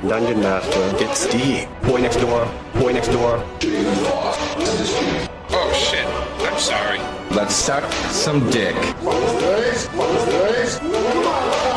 Dungeon Master. It's deep. Boy next door. Boy next door. Oh shit. I'm sorry. Let's suck some dick.